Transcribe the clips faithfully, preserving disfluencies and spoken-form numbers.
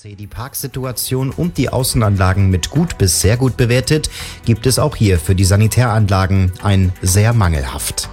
Die Parksituation und die Außenanlagen mit gut bis sehr gut bewertet, gibt es auch hier für die Sanitäranlagen ein sehr mangelhaft.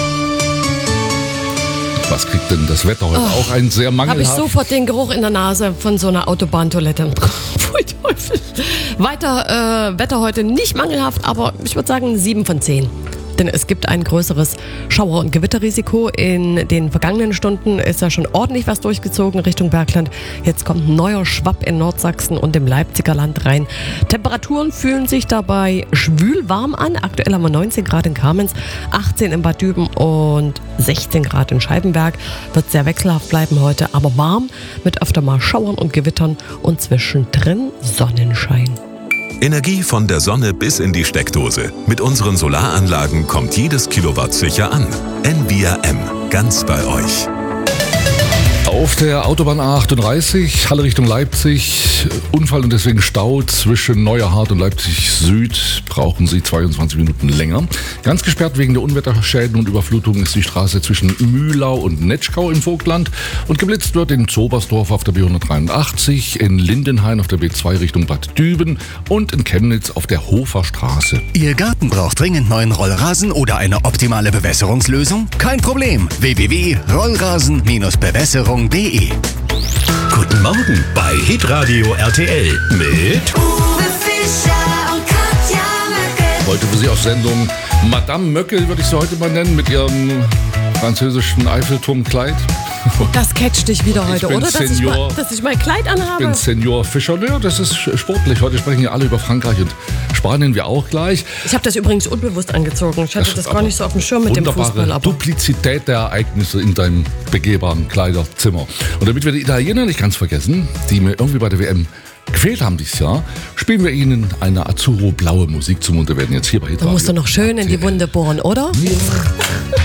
Was kriegt denn das Wetter heute? Oh, auch ein sehr mangelhaft. Habe ich sofort den Geruch in der Nase von so einer Autobahntoilette. Pfui Teufel. Weiter äh, Wetter heute nicht mangelhaft, aber ich würde sagen sieben von zehn. Denn es gibt ein größeres Schauer- und Gewitterrisiko. In den vergangenen Stunden ist ja schon ordentlich was durchgezogen Richtung Bergland. Jetzt kommt ein neuer Schwapp in Nordsachsen und im Leipziger Land rein. Temperaturen fühlen sich dabei schwül warm an. Aktuell haben wir neunzehn Grad in Kamenz, achtzehn in Bad Düben und sechzehn Grad in Scheibenberg. Wird sehr wechselhaft bleiben heute, aber warm mit öfter mal Schauern und Gewittern und zwischendrin Sonnenschein. Energie von der Sonne bis in die Steckdose. Mit unseren Solaranlagen kommt jedes Kilowatt sicher an. N V R M, ganz bei euch. Auf der Autobahn A achtunddreißig, Halle Richtung Leipzig, Unfall und deswegen Stau zwischen Neuerhardt und Leipzig Süd, brauchen Sie zweiundzwanzig Minuten länger. Ganz gesperrt wegen der Unwetterschäden und Überflutungen ist die Straße zwischen Mühlau und Netschkau im Vogtland und geblitzt wird in Zobersdorf auf der B hundertdreiundachtzig, in Lindenhain auf der B zwei Richtung Bad Düben und in Chemnitz auf der Hofer Straße. Ihr Garten braucht dringend neuen Rollrasen oder eine optimale Bewässerungslösung? Kein Problem. w w w punkt rollrasen Bewässerung punkt d e. Guten Morgen bei Hitradio R T L mit Uwe Fischer und Katja Möckel. Heute für Sie auf Sendung Madame Möckel, würde ich sie heute mal nennen, mit ihrem französischen Eiffelturmkleid. Das catcht dich wieder heute, oder? Dass ich, Senior, mal, dass ich mein Kleid anhabe. Ich bin Senior Fischer. Ja, das ist sportlich. Heute sprechen ja alle über Frankreich und Spanien, wir auch gleich. Ich habe das übrigens unbewusst angezogen. Ich hatte das, das gar nicht so auf dem Schirm mit dem Fußball. Aber Duplizität der Ereignisse in deinem begehbaren Kleiderzimmer. Und damit wir die Italiener nicht ganz vergessen, die mir irgendwie bei der W M gefehlt haben dieses Jahr, spielen wir Ihnen eine Azzurro-blaue Musik zum Munter werden jetzt hier bei Hitradio. Da musst du noch schön in die Wunde bohren, oder? Ja.